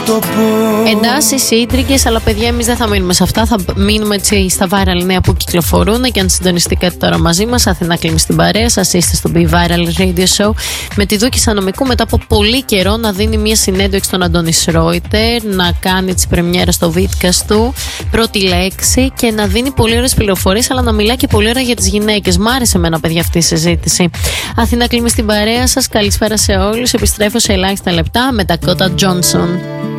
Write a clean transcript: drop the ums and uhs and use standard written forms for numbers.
το πώς. Εντάσεις, ίντριγκες, αλλά παιδιά, εμείς δεν θα μείνουμε σε αυτά. Θα μείνουμε έτσι στα viral νέα που κυκλοφορούν. Και αν συντονιστείτε τώρα μαζί μας, Αθηνά Κλίμη στην παρέα σας, είστε στο Be Viral Radio Show με τη Δούκη Σανομικού, μετά από πολύ καιρό να δίνει μια συνέντευξη στον Αντώνη Σρόιτερ, να κάνει τις πρεμιέρα στο Vidcast του, πρώτη λέξη, και να δίνει πολύ ωραίες πληροφορίες, αλλά να μιλάει και πολύ ωραία για τις γυναίκες. Μ' άρεσε εμένα, παιδιά, αυτή η συζήτηση. Αθηνά Κλίμη στην παρέα σας, καλησπέρα σε όλους. Επιστρέφω σε ελάχιστα λεπτά με τα Κότα Τζόνσον.